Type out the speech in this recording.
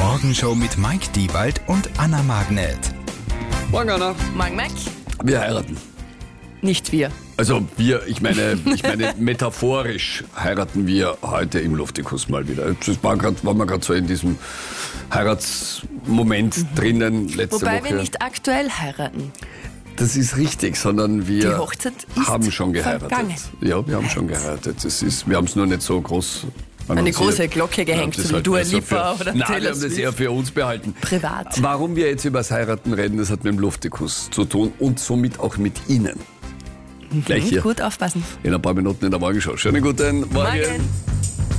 Morgenshow mit Mike Diewald und Anna Magnet. Morgen, Anna. Morgen, Mike. Wir heiraten. Nicht wir. Also wir, ich meine metaphorisch heiraten wir heute im Luftikus mal wieder. Das waren wir gerade so in diesem Heiratsmoment drinnen letzte Wobei Woche. wir nicht aktuell heiraten. Das ist richtig, sondern Die wir Hochzeit ist haben schon geheiratet. vergangen. Ja, wir haben schon geheiratet. Wir haben es nur nicht so groß Eine annonciert. große Glocke gehängt, Wir haben so wie das Dua halt Lipa so oder Nein, wir Taylor haben das Swift. eher für uns behalten. Privat. Warum wir jetzt über das Heiraten reden, das hat mit dem Luftikus zu tun und somit auch mit Ihnen. Gleich hier Gut aufpassen. in ein paar Minuten in der Morgenshow. Schönen guten Morgen. Morgen.